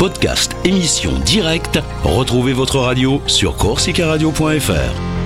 Podcast, émission directe, retrouvez votre radio sur corsicaradio.fr.